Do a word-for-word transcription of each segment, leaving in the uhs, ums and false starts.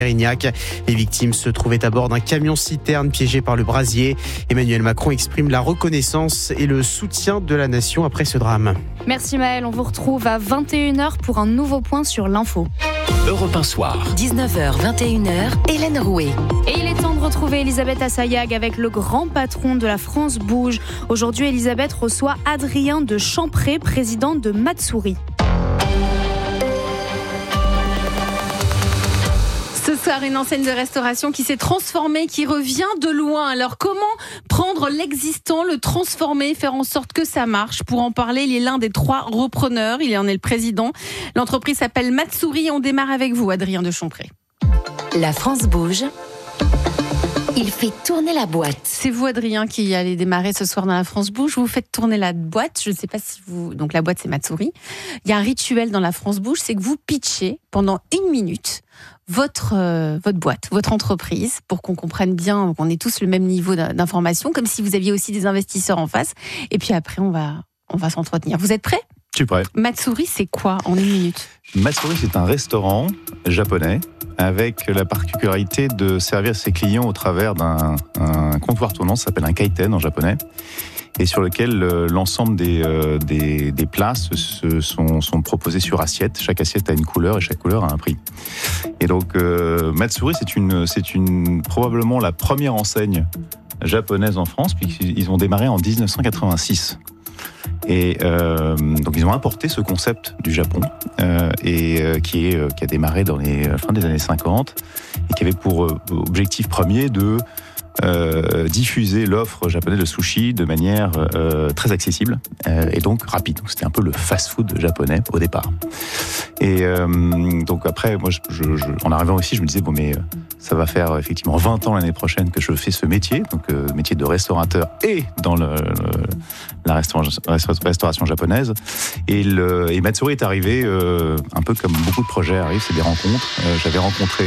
Érignac. Les victimes se trouvaient à bord d'un camion-citerne piégé par le brasier. Emmanuel Macron exprime la reconnaissance et le soutien de la nation après ce drame. Merci Maëlle, on vous retrouve à vingt et une heures pour un nouveau point sur l'info. Europe un soir. dix-neuf heures, vingt et une heures, Hélène Rouet. Et il est temps de retrouver Elisabeth Assayag avec le grand patron de la France Bouge. Aujourd'hui, Elisabeth reçoit Adrien de Champré, président de Matsouri. Ce soir, une enseigne de restauration qui s'est transformée, qui revient de loin. Alors, comment prendre l'existant, le transformer, faire en sorte que ça marche? Pour en parler, il est l'un des trois repreneurs. Il en est le président. L'entreprise s'appelle Matsouri. On démarre avec vous, Adrien de Champré. La France bouge. Il fait tourner la boîte. C'est vous, Adrien, qui allez démarrer ce soir dans la France Bouge. Vous faites tourner la boîte. Je ne sais pas si vous... Donc, la boîte, c'est Matsouri. Il y a un rituel dans la France Bouge, c'est que vous pitchez pendant une minute votre, euh, votre boîte, votre entreprise, pour qu'on comprenne bien, qu'on ait tous le même niveau d'information, comme si vous aviez aussi des investisseurs en face. Et puis après, on va, on va s'entretenir. Vous êtes prêts ? Je suis prêt. Matsouri, c'est quoi en une minute ? Matsouri, c'est un restaurant japonais avec la particularité de servir ses clients au travers d'un un comptoir tournant, ça s'appelle un kaiten en japonais, et sur lequel euh, l'ensemble des, euh, des, des plats se, se sont, sont proposés sur assiette. Chaque assiette a une couleur et chaque couleur a un prix. Et donc euh, Matsouri, c'est, une, c'est une, probablement la première enseigne japonaise en France, puisqu'ils ont démarré en dix-neuf cent quatre-vingt-six. Et euh, donc ils ont importé ce concept du Japon euh, et euh, qui est euh, qui a démarré dans les euh, fin des années cinquante et qui avait pour euh, objectif premier de euh, diffuser l'offre japonaise de sushi de manière euh, très accessible euh, et donc rapide. Donc c'était un peu le fast-food japonais au départ. Et euh, donc après, moi, je, je, je, en arrivant ici, je me disais bon, mais euh, ça va faire effectivement vingt ans l'année prochaine que je fais ce métier, donc euh, métier de restaurateur et dans le, le, la restauration, restauration japonaise. Et, le, et Matsouri est arrivé euh, un peu comme beaucoup de projets arrivent, c'est des rencontres. Euh, j'avais rencontré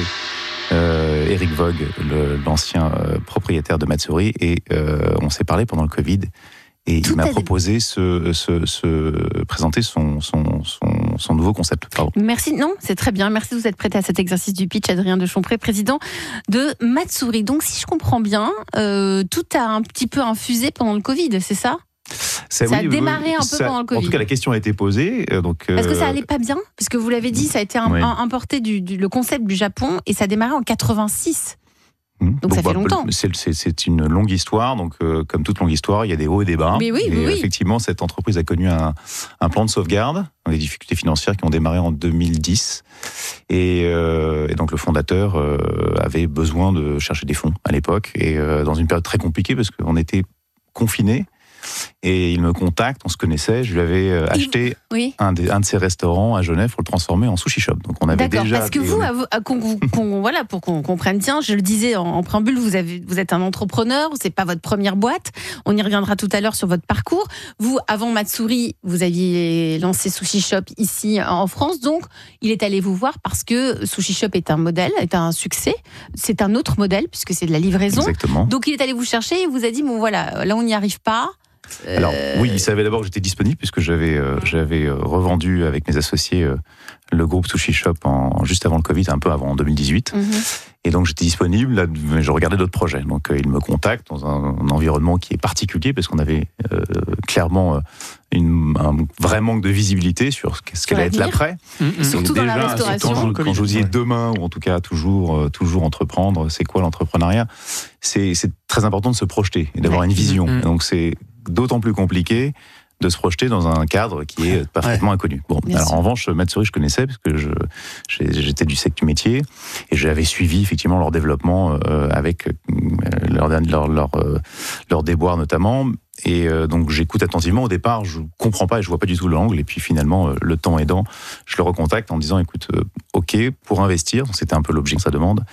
euh, Eric Vogue, le, l'ancien euh, propriétaire de Matsouri, et euh, on s'est parlé pendant le Covid. Et Tout il m'a proposé ce, ce, ce, présenter son, son, son, son nouveau concept. Pardon. Merci, non, c'est très bien. Merci de vous être prêté à cet exercice du pitch, Adrien de Champré, président de Matsouri. Donc, si je comprends bien, euh, tout a un petit peu infusé pendant le Covid, c'est ça ? Ça, ça oui, a démarré oui, un ça, peu pendant le Covid. En tout cas, la question a été posée. Donc, Parce que ça euh... allait pas bien, parce que vous l'avez dit, ça a été un, oui. un, importé du, du le concept du Japon et ça a démarré en quatre-vingt-six. Donc, donc ça fait bah, longtemps. C'est, c'est, c'est une longue histoire, donc euh, comme toute longue histoire, il y a des hauts et des bas. Mais oui, et oui, oui. effectivement, cette entreprise a connu un, un plan de sauvegarde, des difficultés financières qui ont démarré en deux mille dix. Et, euh, et donc le fondateur euh, avait besoin de chercher des fonds à l'époque, et euh, dans une période très compliquée parce qu'on était confinés. Et il me contacte, on se connaissait, je lui avais acheté oui. un, des, un de ses restaurants à Genève pour le transformer en sushi shop. Donc on avait D'accord, déjà. Parce que vous, on... à, qu'on, qu'on, voilà, pour qu'on comprenne bien, je le disais en, en préambule, vous, avez, vous êtes un entrepreneur, c'est pas votre première boîte. On y reviendra tout à l'heure sur votre parcours. Vous, avant Matsouri, vous aviez lancé Sushi Shop ici en France, donc il est allé vous voir parce que Sushi Shop est un modèle, est un succès. C'est un autre modèle puisque c'est de la livraison. Exactement. Donc il est allé vous chercher et vous a dit bon voilà, là on n'y arrive pas. Alors oui, il savait d'abord que j'étais disponible puisque j'avais euh, j'avais revendu avec mes associés euh, le groupe Sushi Shop en, juste avant le Covid, un peu avant en deux mille dix-huit. Mm-hmm. Et donc j'étais disponible, là, je regardais d'autres projets. Donc euh, il me contacte dans un, un environnement qui est particulier parce qu'on avait euh, clairement euh, une, un vrai manque de visibilité sur ce qu'allait être l'après. Mm-hmm. Surtout déjà, dans la restauration. Quand, quand, quand je vous disais demain, ou en tout cas toujours, euh, toujours entreprendre, c'est quoi l'entrepreneuriat ? c'est, c'est très important de se projeter et d'avoir ouais. une vision. Mm-hmm. Donc c'est d'autant plus compliqué de se projeter dans un cadre qui est parfaitement ouais. inconnu. Bon, Bien alors sûr. En revanche, Matsouri, je connaissais parce que je, j'étais du secteur du métier et j'avais suivi effectivement leur développement euh, avec euh, leur, leur, leur, euh, leur déboire notamment. Et euh, donc j'écoute attentivement. Au départ, je comprends pas et je vois pas du tout l'angle. Et puis finalement, euh, le temps aidant, je le recontacte en disant écoute, euh, ok, pour investir, donc c'était un peu l'objet de sa demande.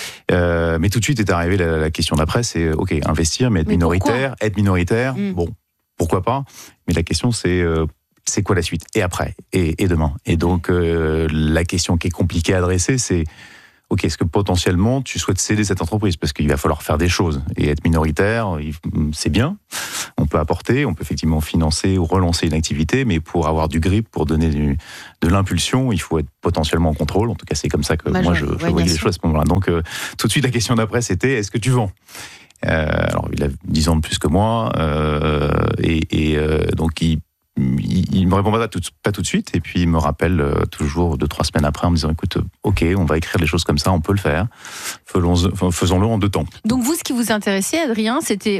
Euh, mais tout de suite est arrivée la, la question d'après, c'est ok, investir, mais être mais minoritaire, être minoritaire, mmh. bon. Pourquoi pas ? Mais la question, c'est euh, c'est quoi la suite ? Et après ? Et, et demain ? Et donc, euh, la question qui est compliquée à adresser, c'est ok, est-ce que potentiellement, tu souhaites céder cette entreprise ? Parce qu'il va falloir faire des choses. Et être minoritaire, c'est bien. On qu'on peut apporter. On peut effectivement financer ou relancer une activité, mais pour avoir du grip, pour donner du, de l'impulsion, il faut être potentiellement en contrôle. En tout cas, c'est comme ça que Majeur, moi, je, je ouais, voyais les sûr. choses à ce moment-là. Donc, euh, tout de suite, la question d'après, c'était, est-ce que tu vends ? euh, Alors, il a dix ans de plus que moi, euh, et, et euh, donc, il Il, il me répond pas tout, pas tout de suite, et puis il me rappelle euh, toujours deux, trois semaines après en me disant, écoute, ok, on va écrire les choses comme ça, on peut le faire, faisons-le, faisons-le en deux temps. Donc vous, ce qui vous intéressait, Adrien, c'était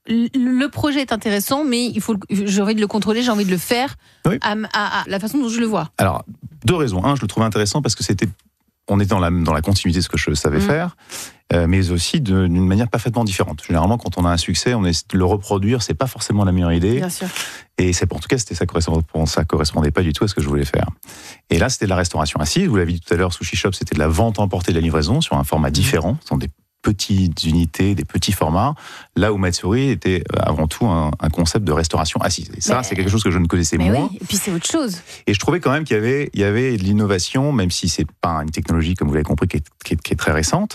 le projet est intéressant, mais il faut, j'ai envie de le contrôler, j'ai envie de le faire oui. à, à, à la façon dont je le vois. Alors, deux raisons. Un, je le trouvais intéressant parce que c'était, on était dans la, dans la continuité de ce que je savais mmh. faire, euh, mais aussi de, d'une manière parfaitement différente. Généralement, quand on a un succès, on essaie de le reproduire, c'est pas forcément la meilleure idée. Bien sûr. Et c'est, en tout cas, c'était, ça correspondait, ça correspondait pas du tout à ce que je voulais faire. Et là, c'était de la restauration assise. Vous l'avez dit tout à l'heure, Sushi Shop, c'était de la vente emportée de la livraison sur un format différent. Ce sont des petites unités, des petits formats, là où Matsuri était avant tout un, un concept de restauration assise. Et ça, mais c'est quelque chose que je ne connaissais mais moins. Oui. Et puis c'est autre chose. Et je trouvais quand même qu'il y avait, il y avait de l'innovation, même si c'est pas une technologie, comme vous l'avez compris, qui est, qui est, qui est très récente.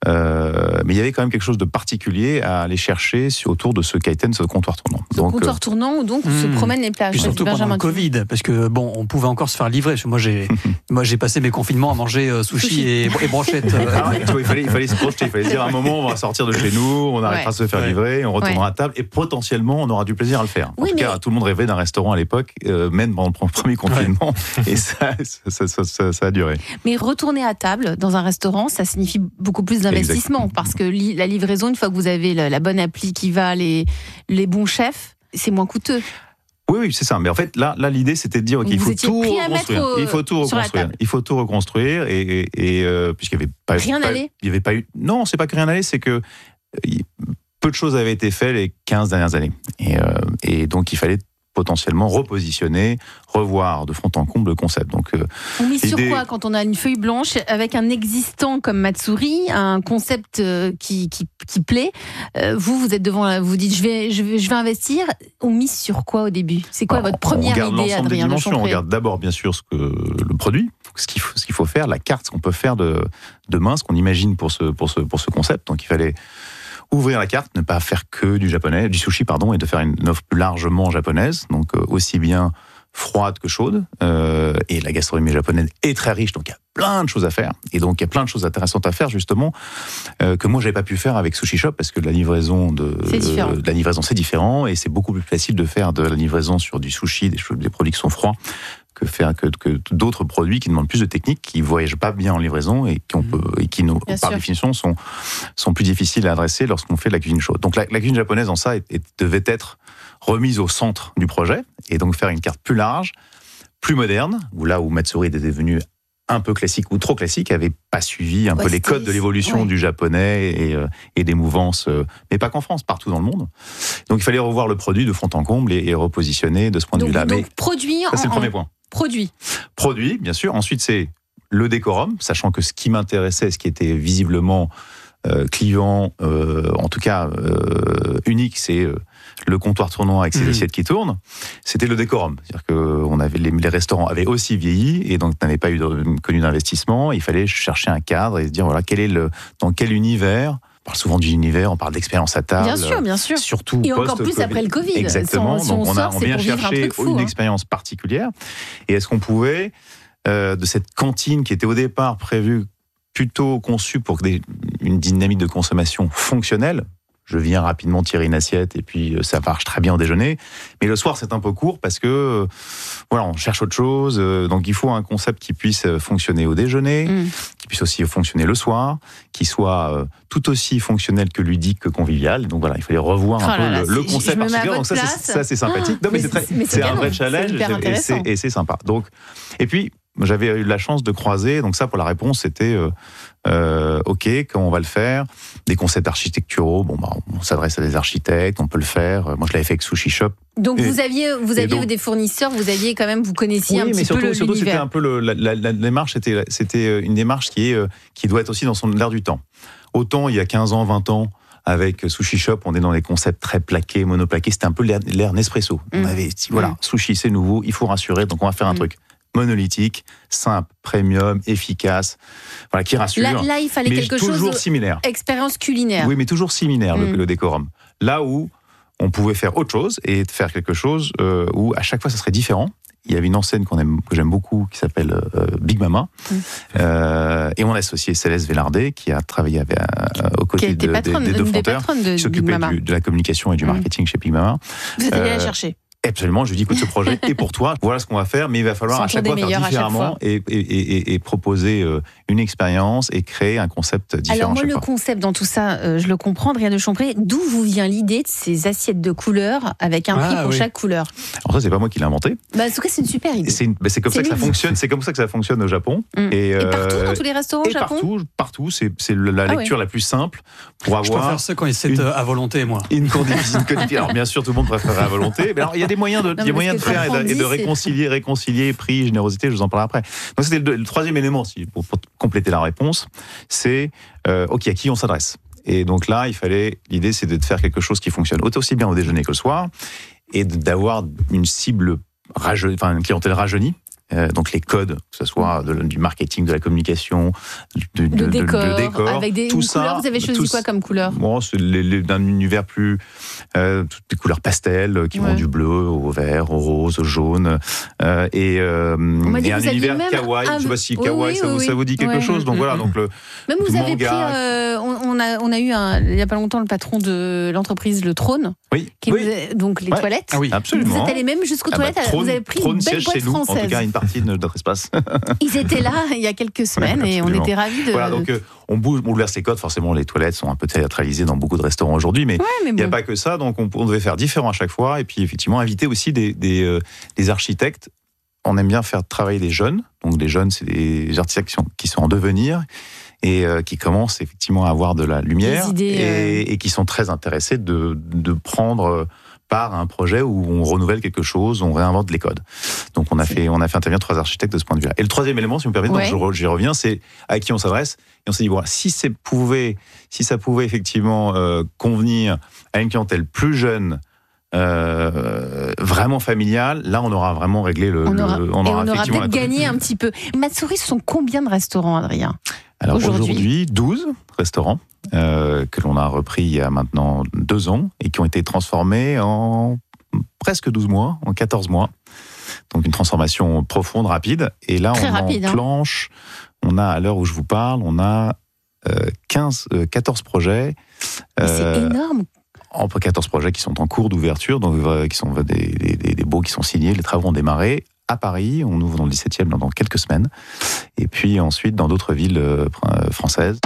Euh, mais il y avait quand même quelque chose de particulier à aller chercher sur, autour de ce kaiten, ce comptoir tournant. Ce donc, comptoir euh, tournant où donc on mmh. se promène les plages. Puis surtout pendant le Covid, parce que bon, on pouvait encore se faire livrer. Moi, j'ai, moi, j'ai passé mes confinements à manger euh, sushi, sushi. Et, et brochettes. Euh, ah ouais, tu vois, il fallait, il fallait se projeter, il fallait dire à un moment, on va sortir de chez nous, on arrêtera ouais. de se faire livrer, on retournera ouais. à table, et potentiellement, on aura du plaisir à le faire. En oui, tout mais... cas, tout le monde rêvait d'un restaurant à l'époque, euh, même pendant le premier confinement, ouais. et ça ça, ça, ça, ça a duré. Mais retourner à table dans un restaurant, ça signifie beaucoup plus d'investissement, Exactement. Parce que li- la livraison, une fois que vous avez la, la bonne appli qui va, les, les bons chefs, c'est moins coûteux. Oui, oui, c'est ça. Mais en fait, là, là l'idée, c'était de dire qu'il faut tout reconstruire. Au, il faut tout reconstruire. Il faut tout reconstruire. Et, et, et euh, puisqu'il n'y avait pas, rien pas, n'allait. Il y avait pas eu. Non, c'est pas que rien n'allait, c'est que euh, peu de choses avaient été faites les quinze dernières années. Et, euh, et donc, il fallait potentiellement repositionner, revoir de fond en comble le concept. Donc, euh, on mise sur quoi quand on a une feuille blanche avec un existant comme Matsuri, un concept euh, qui, qui, qui plaît, euh, vous, vous êtes devant, vous dites je vais, je vais, je vais investir, on mise sur quoi au début ? C'est quoi Alors, votre première on idée, Adrien de Champré ? On regarde d'abord bien sûr ce que, le produit, ce qu'il faut, ce qu'il faut faire, la carte, ce qu'on peut faire de, demain, ce qu'on imagine pour ce, pour ce, pour ce concept. Donc il fallait ouvrir la carte, ne pas faire que du japonais, du sushi, pardon, et de faire une offre plus largement japonaise, donc euh, aussi bien froide que chaude. Euh, et la gastronomie japonaise est très riche, donc il y a plein de choses à faire. Et donc il y a plein de choses intéressantes à faire, justement, euh, que moi j'avais pas pu faire avec Sushi Shop, parce que la livraison de, c'est euh, de la livraison c'est différent, et c'est beaucoup plus facile de faire de la livraison sur du sushi, des, des produits qui sont froids, que faire que, que d'autres produits qui demandent plus de technique, qui voyagent pas bien en livraison et qui, on peut, et qui nous, par sûr. définition, sont, sont plus difficiles à adresser lorsqu'on fait de la cuisine chaude. Donc la, la cuisine japonaise, en ça, est, est, devait être remise au centre du projet, et donc faire une carte plus large, plus moderne, où là où Matsuri était devenu un peu classique ou trop classique, avait pas suivi un ouais, peu les codes de l'évolution ouais. du japonais et, euh, et des mouvances, euh, mais pas qu'en France, partout dans le monde. Donc il fallait revoir le produit de fond en comble et, et repositionner de ce point donc, de vue-là. Donc mais produit ça, c'est en, le premier point. Produit. Produit, bien sûr. Ensuite, c'est le décorum, sachant que ce qui m'intéressait, ce qui était visiblement euh, clivant, euh, en tout cas euh, unique, c'est euh, le comptoir tournant avec ses mmh. assiettes qui tournent. C'était le décorum. C'est-à-dire que on avait, les, les restaurants avaient aussi vieilli et donc n'avaient pas eu de, connu d'investissement. Il fallait chercher un cadre et se dire, voilà, quel est le, dans quel univers. On parle souvent d'univers, on parle d'expérience à table. Bien sûr, bien sûr. Surtout et encore plus après le Covid. Exactement. Sans, si donc on, on, sort, a, on vient chercher fou, une hein. expérience particulière. Et est-ce qu'on pouvait, euh, de cette cantine qui était au départ prévue, plutôt conçue pour des, une dynamique de consommation fonctionnelle, je viens rapidement tirer une assiette et puis ça marche très bien au déjeuner. Mais le soir, c'est un peu court parce que voilà, on cherche autre chose. Donc il faut un concept qui puisse fonctionner au déjeuner, mmh. qui puisse aussi fonctionner le soir, qui soit tout aussi fonctionnel que ludique que convivial. Donc voilà, il fallait revoir oh un peu là, le, le concept particulier. Donc ça, c'est, ça, c'est sympathique. Oh, non, mais, mais c'est, très, mais c'est, c'est un vrai c'est challenge et c'est, et c'est sympa. Donc, et puis, j'avais eu la chance de croiser, donc ça pour la réponse c'était euh, euh, ok, comment on va le faire, des concepts architecturaux, bon bah on s'adresse à des architectes, on peut le faire, moi je l'avais fait avec Sushi Shop. Donc et, vous aviez, vous aviez donc, des fournisseurs, vous aviez quand même, vous connaissiez oui, un petit surtout, peu le, surtout, l'univers. C'était un peu le, la, la, la démarche, c'était, c'était une démarche qui, est, qui doit être aussi dans son l'air du temps. Autant il y a quinze ans, vingt ans, avec Sushi Shop, on est dans les concepts très plaqués, monoplaqués, c'était un peu l'air, l'air Nespresso. Mmh. On avait dit, voilà, mmh. sushi c'est nouveau, il faut rassurer, donc on va faire un mmh. truc monolithique, simple, premium, efficace, voilà, qui rassure. Là, là il fallait mais quelque toujours chose. Similaire. Expérience culinaire. Oui, mais toujours similaire, mmh. le, le décorum. Là où on pouvait faire autre chose et faire quelque chose euh, où à chaque fois ça serait différent. Il y avait une enseigne qu'on aime, que j'aime beaucoup qui s'appelle euh, Big Mama. Mmh. Euh, et on a associé Céleste Vélardet qui a travaillé avec, euh, aux côtés de, patronne, des, des deux fondateurs, de qui s'occupait du, de la communication et du marketing mmh. chez Big Mama. Vous êtes allé euh, la chercher. Absolument, je lui dis écoute, ce projet est pour toi, voilà ce qu'on va faire, mais il va falloir à chaque fois faire différemment et, et, et, et proposer une expérience et créer un concept différent. Alors moi, le fois. concept dans tout ça, euh, je le comprends, Adrien de Champré, d'où vous vient l'idée de ces assiettes de couleurs avec un ah, prix pour oui. chaque couleur? Alors ça, c'est pas moi qui l'ai inventé. Bah, en tout cas, c'est une super idée. C'est, une, bah, c'est comme c'est ça que ça fonctionne. C'est comme ça que ça fonctionne au Japon. Mmh. Et, et partout, euh, dans tous les restaurants au Japon. Partout, partout. C'est, c'est la lecture ah, ouais. la plus simple pour avoir. Je préfère ceux quand ils c'est à volonté, moi. Une condition. Alors bien sûr, tout le monde préfère à volonté. Mais alors, il y a des moyens de. Non, de faire et de, et de réconcilier, réconcilier prix, générosité, je vous en parlerai après. Donc c'était le, le troisième élément, si, pour, pour compléter la réponse, c'est euh, ok, à qui on s'adresse. Et donc là, il fallait, l'idée, c'est de faire quelque chose qui fonctionne aussi bien au déjeuner que le soir, et d'avoir une cible rajeunie, enfin une clientèle rajeunie. Euh, donc les codes, que ce soit de, du marketing, de la communication, de, de, de, décor, de, de décor, avec des tout ça, couleurs. Vous avez choisi quoi comme couleur? Bon, c'est les, les, d'un univers plus, euh, toutes les couleurs pastel qui ouais. vont du bleu au vert, au rose, au jaune, euh, et, euh, et un univers kawaii. Un... Je sais pas si kawaii oui, ça, oui, vous, oui. ça vous dit quelque ouais. chose. Donc mmh. voilà, donc le même vous avez manga. pris, euh, on, on a on a eu un, il y a pas longtemps le patron de l'entreprise Le Trône. Oui. Qui oui. Nous a, donc les ouais. toilettes. Ah oui, absolument. Vous êtes allé même jusqu'aux ah toilettes. Bah, trône, vous avez pris une belle boîte française. En tout cas, une partie de notre espace. Ils étaient là il y a quelques semaines ouais, et on était ravis de. Voilà, donc euh, on bouleverse les codes. Forcément, les toilettes sont un peu théâtralisées dans beaucoup de restaurants aujourd'hui, mais il ouais, n'y bon. a pas que ça. Donc on, on devait faire différent à chaque fois et puis effectivement inviter aussi des, des, euh, des architectes. On aime bien faire travailler des jeunes. Donc des jeunes, c'est des architectes qui sont, qui sont en devenir et euh, qui commencent effectivement à avoir de la lumière idées, et, euh... et qui sont très intéressés de, de prendre. Euh, par un projet où on renouvelle quelque chose, on réinvente les codes. Donc on a fait, on a fait intervenir trois architectes de ce point de vue-là. Et le troisième élément, si vous me permettez, ouais. donc j'y reviens, c'est à qui on s'adresse. Et on s'est dit voilà, si c'est pouvait, si ça pouvait effectivement euh, convenir à une clientèle plus jeune. Euh, vraiment familiale, là on aura vraiment réglé le. On aura, le, on aura, on aura peut-être gagné un petit peu. Matsuri, ce sont combien de restaurants, Adrien? Alors aujourd'hui, aujourd'hui douze restaurants euh, que l'on a repris il y a maintenant deux ans et qui ont été transformés en presque douze mois, en quatorze mois. Donc une transformation profonde, rapide. Et là, Très on rapide, enclenche, hein. on a, à l'heure où je vous parle, on a euh, quinze, euh, quatorze projets. Euh, c'est énorme. Entre quatorze projets qui sont en cours d'ouverture, donc euh, qui sont des, des, des baux qui sont signés, les travaux ont démarré. À Paris, on ouvre dans le dix-septième dans quelques semaines, et puis ensuite dans d'autres villes euh, françaises.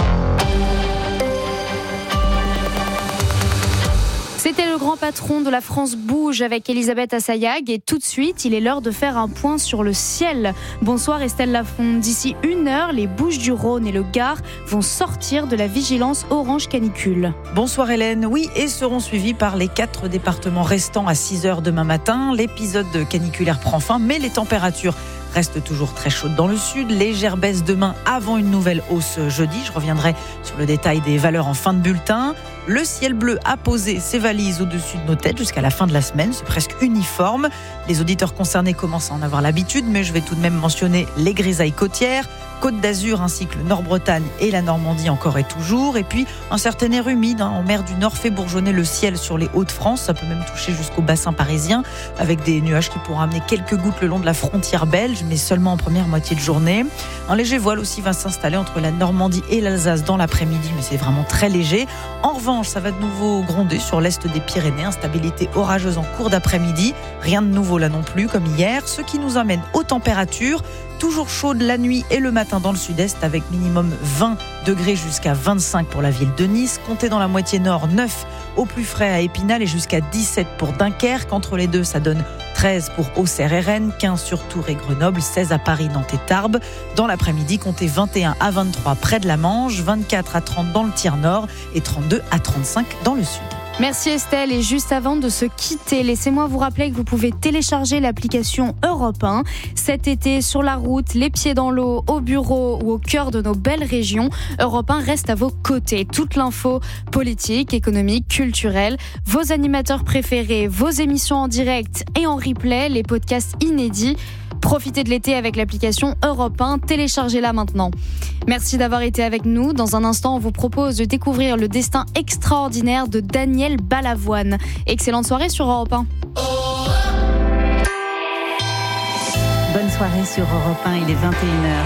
C'était le grand patron de la France Bouge avec Elisabeth Assayag et tout de suite, il est l'heure de faire un point sur le ciel. Bonsoir Estelle Lafont. D'ici une heure, les Bouches-du-Rhône et le Gard vont sortir de la vigilance orange canicule. Bonsoir Hélène. Oui, et seront suivis par les quatre départements restants à six heures demain matin. L'épisode caniculaire prend fin, mais les températures restent toujours très chaudes dans le sud. Légère baisse demain avant une nouvelle hausse jeudi. Je reviendrai sur le détail des valeurs en fin de bulletin. Le ciel bleu a posé ses valises au-dessus de nos têtes jusqu'à la fin de la semaine. C'est presque uniforme. Les auditeurs concernés commencent à en avoir l'habitude, mais je vais tout de même mentionner les grisailles côtières, Côte d'Azur ainsi que le Nord-Bretagne et la Normandie encore et toujours. Et puis un certain air humide hein, en mer du Nord fait bourgeonner le ciel sur les Hauts-de-France. Ça peut même toucher jusqu'au bassin parisien avec des nuages qui pourront amener quelques gouttes le long de la frontière belge, mais seulement en première moitié de journée. Un léger voile aussi va s'installer entre la Normandie et l'Alsace dans l'après-midi, mais c'est vraiment très léger. En revanche, ça va de nouveau gronder sur l'est des Pyrénées. Instabilité orageuse en cours d'après-midi. Rien de nouveau là non plus comme hier. Ce qui nous amène aux températures. Toujours chaude la nuit et le matin dans le sud-est avec minimum vingt degrés jusqu'à vingt-cinq pour la ville de Nice. Comptez dans la moitié nord, neuf au plus frais à Épinal et jusqu'à dix-sept pour Dunkerque. Entre les deux, ça donne treize pour Auxerre et Rennes, quinze sur Tours et Grenoble, seize à Paris, Nantes et Tarbes. Dans l'après-midi, comptez vingt et un à vingt-trois près de la Manche, vingt-quatre à trente dans le tiers nord et trente-deux à trente-cinq dans le sud. Merci Estelle. Et juste avant de se quitter, laissez-moi vous rappeler que vous pouvez télécharger l'application Europe un. Cet été, sur la route, les pieds dans l'eau, au bureau ou au cœur de nos belles régions, Europe un reste à vos côtés. Toute l'info politique, économique, culturelle, vos animateurs préférés, vos émissions en direct et en replay, les podcasts inédits. Profitez de l'été avec l'application Europe un, téléchargez-la maintenant. Merci d'avoir été avec nous. Dans un instant, on vous propose de découvrir le destin extraordinaire de Daniel Balavoine. Excellente soirée sur Europe un. Bonne soirée sur Europe un, il est vingt et une heures.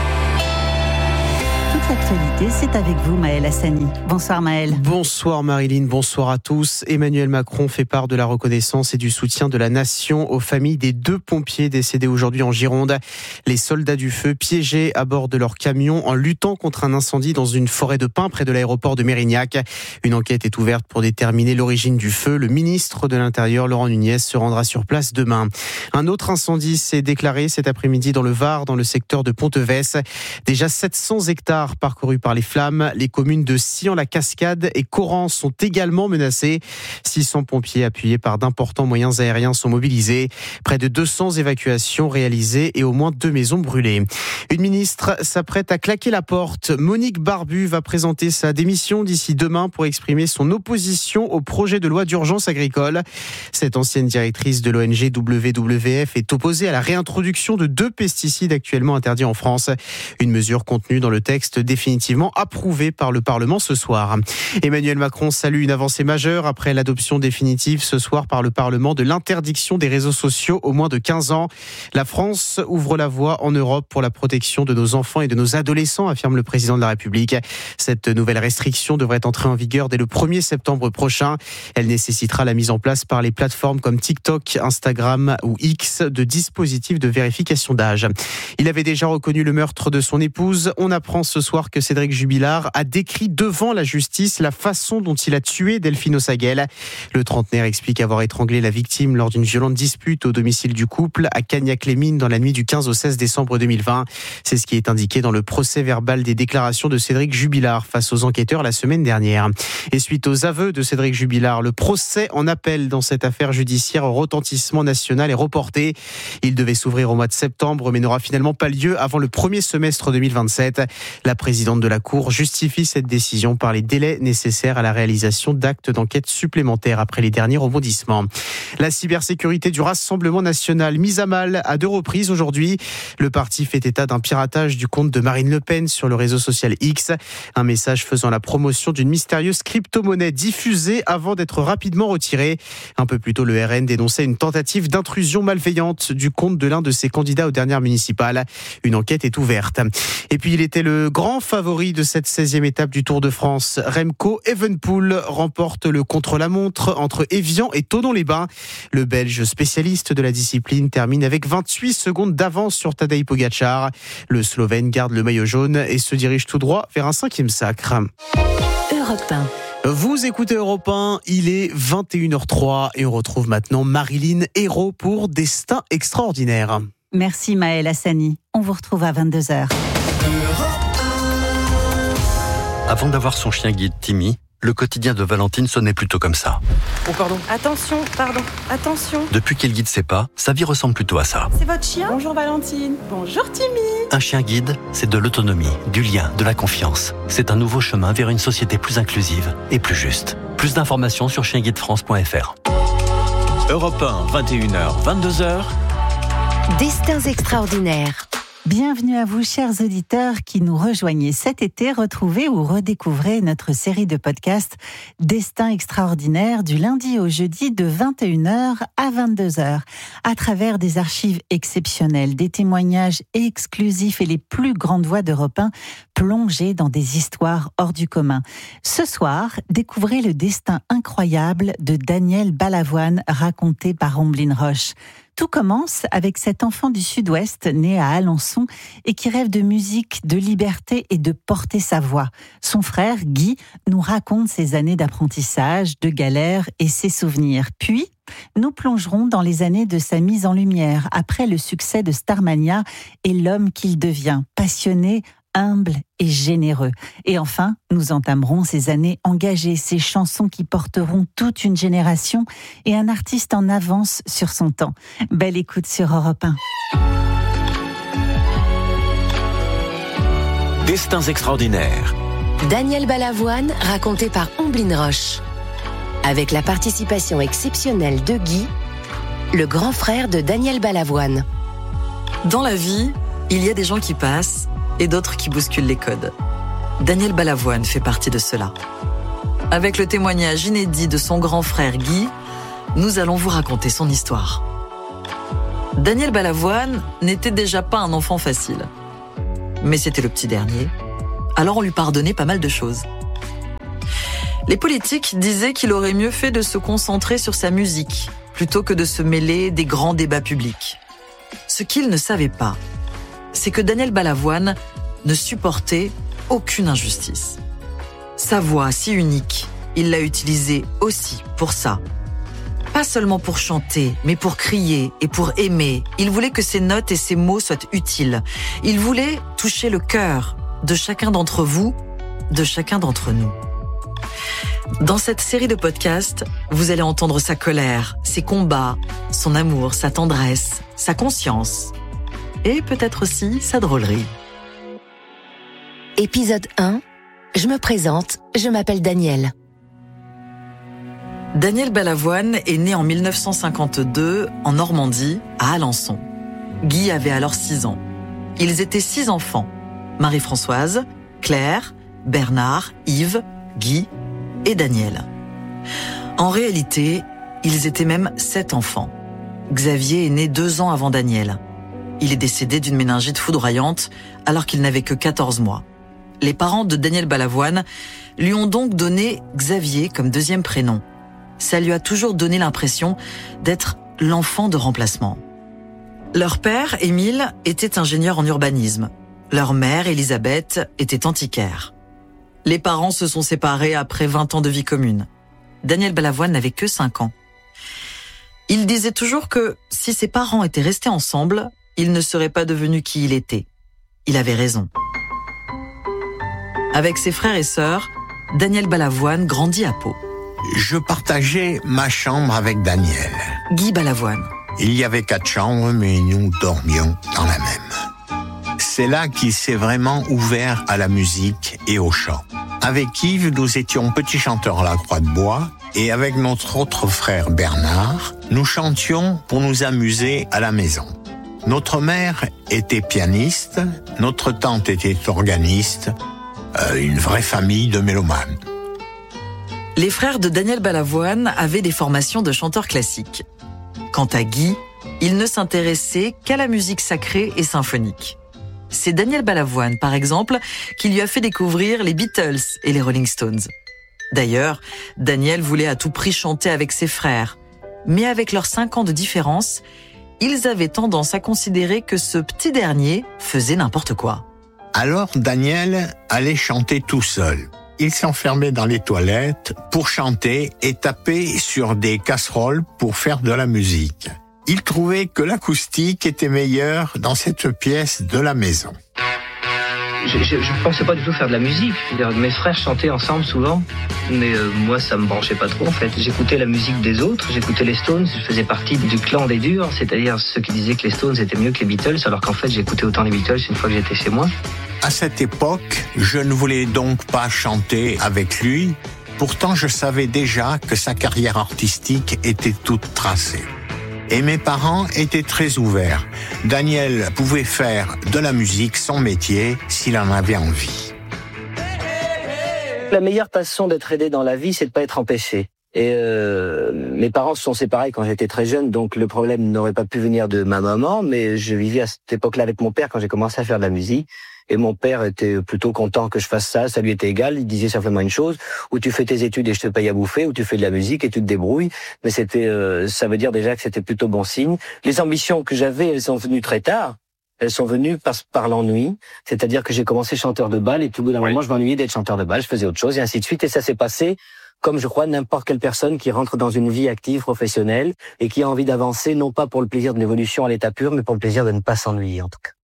Toute l'actualité, c'est avec vous, Maël Hassani. Bonsoir Maël. Bonsoir Marilyn, bonsoir à tous. Emmanuel Macron fait part de la reconnaissance et du soutien de la nation aux familles des deux pompiers décédés aujourd'hui en Gironde. Les soldats du feu piégés à bord de leur camion en luttant contre un incendie dans une forêt de pins près de l'aéroport de Mérignac. Une enquête est ouverte pour déterminer l'origine du feu. Le ministre de l'Intérieur, Laurent Nunez, se rendra sur place demain. Un autre incendie s'est déclaré cet après-midi dans le Var, dans le secteur de Pontevès. Déjà sept cents hectares parcourus par les flammes. Les communes de Sian-la-Cascade et Coran sont également menacées. six cents pompiers appuyés par d'importants moyens aériens sont mobilisés. Près de deux cents évacuations réalisées et au moins deux maisons brûlées. Une ministre s'apprête à claquer la porte. Monique Barbu va présenter sa démission d'ici demain pour exprimer son opposition au projet de loi d'urgence agricole. Cette ancienne directrice de l'O N G W W F est opposée à la réintroduction de deux pesticides actuellement interdits en France. Une mesure contenue dans le texte définitivement approuvé par le Parlement ce soir. Emmanuel Macron salue une avancée majeure après l'adoption définitive ce soir par le Parlement de l'interdiction des réseaux sociaux aux moins de quinze ans. La France ouvre la voie en Europe pour la protection de nos enfants et de nos adolescents, affirme le président de la République. Cette nouvelle restriction devrait entrer en vigueur dès le premier septembre prochain. Elle nécessitera la mise en place par les plateformes comme TikTok, Instagram ou X de dispositifs de vérification d'âge. Il avait déjà reconnu le meurtre de son épouse. On apprend ce soir que Cédric Jubilard a décrit devant la justice la façon dont il a tué Delphine Osaguel. Le trentenaire explique avoir étranglé la victime lors d'une violente dispute au domicile du couple à Cagnac-les-Mines dans la nuit du quinze au seize décembre deux mille vingt. C'est ce qui est indiqué dans le procès verbal des déclarations de Cédric Jubilard face aux enquêteurs la semaine dernière. Et suite aux aveux de Cédric Jubilard, le procès en appel dans cette affaire judiciaire au retentissement national est reporté. Il devait s'ouvrir au mois de septembre mais n'aura finalement pas lieu avant le premier semestre deux mille vingt-sept. La présidente de la Cour justifie cette décision par les délais nécessaires à la réalisation d'actes d'enquête supplémentaires après les derniers rebondissements. La cybersécurité du Rassemblement national mise à mal à deux reprises aujourd'hui. Le parti fait état d'un piratage du compte de Marine Le Pen sur le réseau social X. Un message faisant la promotion d'une mystérieuse crypto-monnaie diffusée avant d'être rapidement retirée. Un peu plus tôt, le R N dénonçait une tentative d'intrusion malveillante du compte de l'un de ses candidats aux dernières municipales. Une enquête est ouverte. Et puis, il était le grand favori de cette seizième étape du Tour de France. Remco Evenepoel remporte le contre-la-montre entre Évian et Thonon-les-Bains. Le Belge spécialiste de la discipline termine avec vingt-huit secondes d'avance sur Tadej Pogačar. Le Slovène garde le maillot jaune et se dirige tout droit vers un cinquième sacre. Europe un. Vous écoutez Europe un, il est vingt et une heures trois et on retrouve maintenant Marilyn Hérault pour Destin extraordinaire. Merci Maël Hassani. On vous retrouve à vingt-deux heures. Avant d'avoir son chien guide Timmy, le quotidien de Valentine sonnait plutôt comme ça. Oh pardon. Attention, pardon, attention. Depuis qu'il guide ses pas, sa vie ressemble plutôt à ça. C'est votre chien ? Bonjour Valentine. Bonjour Timmy. Un chien guide, c'est de l'autonomie, du lien, de la confiance. C'est un nouveau chemin vers une société plus inclusive et plus juste. Plus d'informations sur chien guide france point f r. Europe un, vingt et une heures, vingt-deux heures. Destins extraordinaires. Bienvenue à vous, chers auditeurs qui nous rejoignez cet été. Retrouvez ou redécouvrez notre série de podcasts Destin extraordinaire du lundi au jeudi de vingt et une heures à vingt-deux heures. À travers des archives exceptionnelles, des témoignages exclusifs et les plus grandes voix d'Europe un plongées dans des histoires hors du commun. Ce soir, découvrez le destin incroyable de Daniel Balavoine raconté par Omblin Roche. Tout commence avec cet enfant du Sud-Ouest né à Alençon et qui rêve de musique, de liberté et de porter sa voix. Son frère, Guy, nous raconte ses années d'apprentissage, de galères et ses souvenirs. Puis, nous plongerons dans les années de sa mise en lumière après le succès de Starmania et l'homme qu'il devient, passionné, humble et généreux. Et enfin, nous entamerons ces années engagées, ces chansons qui porteront toute une génération et un artiste en avance sur son temps. Belle écoute sur Europe un. Destins extraordinaires. Daniel Balavoine, raconté par Omblin Roche. Avec la participation exceptionnelle de Guy, le grand frère de Daniel Balavoine. Dans la vie, il y a des gens qui passent et d'autres qui bousculent les codes. Daniel Balavoine fait partie de cela. Avec le témoignage inédit de son grand frère Guy, nous allons vous raconter son histoire. Daniel Balavoine n'était déjà pas un enfant facile. Mais c'était le petit dernier, alors on lui pardonnait pas mal de choses. Les politiques disaient qu'il aurait mieux fait de se concentrer sur sa musique, plutôt que de se mêler des grands débats publics. Ce qu'ils ne savaient pas, c'est que Daniel Balavoine ne supportait aucune injustice. Sa voix si unique, il l'a utilisée aussi pour ça. Pas seulement pour chanter, mais pour crier et pour aimer. Il voulait que ses notes et ses mots soient utiles. Il voulait toucher le cœur de chacun d'entre vous, de chacun d'entre nous. Dans cette série de podcasts, vous allez entendre sa colère, ses combats, son amour, sa tendresse, sa conscience et peut-être aussi sa drôlerie. Épisode un. Je me présente, je m'appelle Daniel. Daniel Balavoine est né en mille neuf cent cinquante-deux en Normandie, à Alençon. Guy avait alors six ans. Ils étaient six enfants. Marie-Françoise, Claire, Bernard, Yves, Guy et Daniel. En réalité, ils étaient même sept enfants. Xavier est né deux ans avant Daniel. Il est décédé d'une méningite foudroyante alors qu'il n'avait que quatorze mois. Les parents de Daniel Balavoine lui ont donc donné Xavier comme deuxième prénom. Ça lui a toujours donné l'impression d'être l'enfant de remplacement. Leur père, Émile, était ingénieur en urbanisme. Leur mère, Elisabeth, était antiquaire. Les parents se sont séparés après vingt ans de vie commune. Daniel Balavoine n'avait que cinq ans. Il disait toujours que si ses parents étaient restés ensemble, il ne serait pas devenu qui il était. Il avait raison. Avec ses frères et sœurs, Daniel Balavoine grandit à Pau. Je partageais ma chambre avec Daniel. Guy Balavoine. Il y avait quatre chambres, mais nous dormions dans la même. C'est là qu'il s'est vraiment ouvert à la musique et au chant. Avec Yves, nous étions petits chanteurs à la Croix de Bois, et avec notre autre frère Bernard, nous chantions pour nous amuser à la maison. Notre mère était pianiste, notre tante était organiste, euh, une vraie famille de mélomanes. Les frères de Daniel Balavoine avaient des formations de chanteurs classiques. Quant à Guy, il ne s'intéressait qu'à la musique sacrée et symphonique. C'est Daniel Balavoine, par exemple, qui lui a fait découvrir les Beatles et les Rolling Stones. D'ailleurs, Daniel voulait à tout prix chanter avec ses frères. Mais avec leurs cinq ans de différence, ils avaient tendance à considérer que ce petit dernier faisait n'importe quoi. Alors Daniel allait chanter tout seul. Il s'enfermait dans les toilettes pour chanter et taper sur des casseroles pour faire de la musique. Il trouvait que l'acoustique était meilleure dans cette pièce de la maison. Je ne pensais pas du tout faire de la musique. Mes frères chantaient ensemble souvent, mais euh, moi ça me branchait pas trop en fait. J'écoutais la musique des autres, j'écoutais les Stones, je faisais partie du clan des durs, c'est-à-dire ceux qui disaient que les Stones étaient mieux que les Beatles, alors qu'en fait j'écoutais autant les Beatles une fois que j'étais chez moi. À cette époque, je ne voulais donc pas chanter avec lui, pourtant je savais déjà que sa carrière artistique était toute tracée. Et mes parents étaient très ouverts. Daniel pouvait faire de la musique son métier s'il en avait envie. La meilleure façon d'être aidé dans la vie, c'est de pas être empêché. Et euh, mes parents se sont séparés quand j'étais très jeune, donc le problème n'aurait pas pu venir de ma maman, mais je vivais à cette époque-là avec mon père quand j'ai commencé à faire de la musique. Et mon père était plutôt content que je fasse ça, ça lui était égal, il disait simplement une chose, ou tu fais tes études et je te paye à bouffer, ou tu fais de la musique et tu te débrouilles, mais c'était, euh, ça veut dire déjà que c'était plutôt bon signe. Les ambitions que j'avais, elles sont venues très tard, elles sont venues par, par l'ennui, c'est-à-dire que j'ai commencé chanteur de bal et puis au bout d'un oui. moment je m'ennuyais d'être chanteur de bal, je faisais autre chose et ainsi de suite, et ça s'est passé comme je crois n'importe quelle personne qui rentre dans une vie active, professionnelle, et qui a envie d'avancer, non pas pour le plaisir de l'évolution à l'état pur, mais pour le plaisir de ne pas s'ennuyer en tout cas.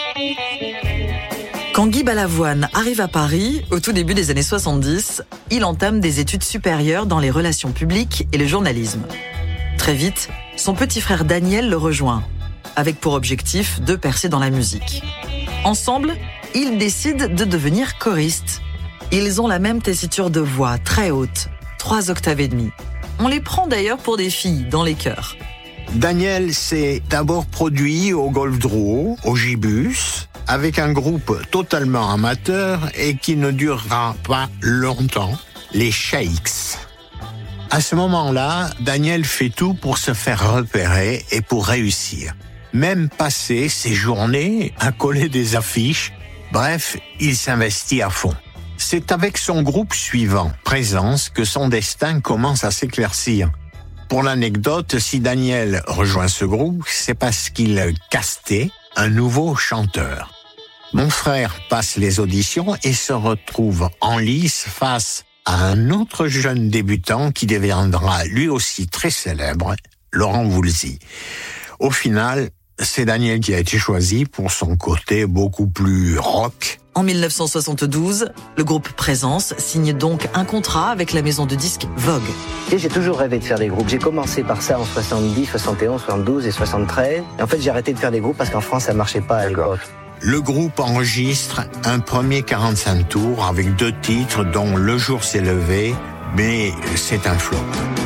Quand Guy Balavoine arrive à Paris, au tout début des années soixante-dix, il entame des études supérieures dans les relations publiques et le journalisme. Très vite, son petit frère Daniel le rejoint, avec pour objectif de percer dans la musique. Ensemble, ils décident de devenir choristes. Ils ont la même tessiture de voix, très haute, trois octaves et demie. On les prend d'ailleurs pour des filles dans les chœurs. Daniel s'est d'abord produit au Golf Drouot, au Gibus, avec un groupe totalement amateur et qui ne durera pas longtemps, les Shakes. À ce moment-là, Daniel fait tout pour se faire repérer et pour réussir. Même passer ses journées à coller des affiches. Bref, il s'investit à fond. C'est avec son groupe suivant, Présence, que son destin commence à s'éclaircir. Pour l'anecdote, si Daniel rejoint ce groupe, c'est parce qu'il castait un nouveau chanteur. Mon frère passe les auditions et se retrouve en lice face à un autre jeune débutant qui deviendra lui aussi très célèbre, Laurent Voulzy. Au final, c'est Daniel qui a été choisi pour son côté beaucoup plus rock. En dix-neuf cent soixante-douze, le groupe Présence signe donc un contrat avec la maison de disques Vogue. Et j'ai toujours rêvé de faire des groupes. J'ai commencé par ça en soixante-dix, soixante et onze, soixante-douze et soixante-treize. Et en fait, j'ai arrêté de faire des groupes parce qu'en France, ça marchait pas à l'époque. Le groupe enregistre un premier quarante-cinq tours avec deux titres dont Le jour s'est levé, mais c'est un flop.